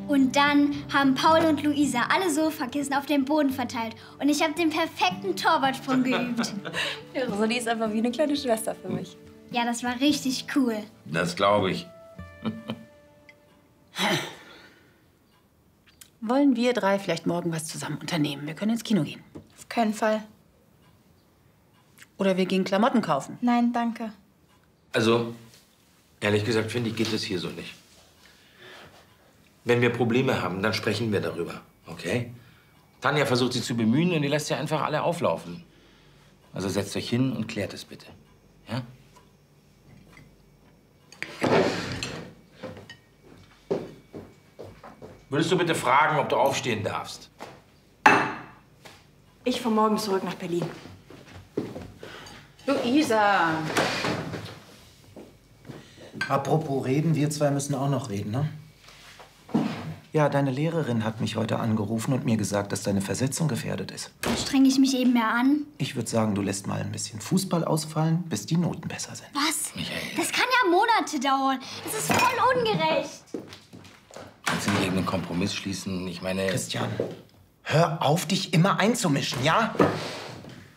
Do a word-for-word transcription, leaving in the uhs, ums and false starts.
Und dann haben Paul und Luisa alle Sofakissen auf dem Boden verteilt. Und ich habe den perfekten Torwartsprung geübt. Ja, Rosalie ist einfach wie eine kleine Schwester für mich. Ja, das war richtig cool. Das glaube ich. Wollen wir drei vielleicht morgen was zusammen unternehmen? Wir können ins Kino gehen. Auf keinen Fall. Oder wir gehen Klamotten kaufen. Nein, danke. Also, ehrlich gesagt, finde ich, geht es hier so nicht. Wenn wir Probleme haben, dann sprechen wir darüber, okay? Tanja versucht, sich zu bemühen und die lässt ja einfach alle auflaufen. Also setzt euch hin und klärt es bitte, ja? Würdest du bitte fragen, ob du aufstehen darfst? Ich fahre morgen zurück nach Berlin. Luisa! Apropos reden, wir zwei müssen auch noch reden, ne? Ja, deine Lehrerin hat mich heute angerufen und mir gesagt, dass deine Versetzung gefährdet ist. Dann strenge ich mich eben mehr an. Ich würde sagen, du lässt mal ein bisschen Fußball ausfallen, bis die Noten besser sind. Was? Michael. Das kann ja Monate dauern. Das ist voll ungerecht. Kannst du nicht irgendeinen Kompromiss schließen? Ich meine... Christian, hör auf, dich immer einzumischen, ja?